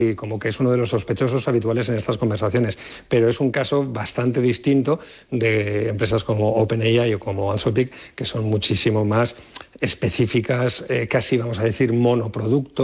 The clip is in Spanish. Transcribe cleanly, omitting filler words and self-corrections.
y como que es uno de los sospechosos habituales en estas conversaciones, pero es un caso bastante distinto de empresas como OpenAI o como Anthropic, que son muchísimo más específicas, casi vamos a decir monoproducto.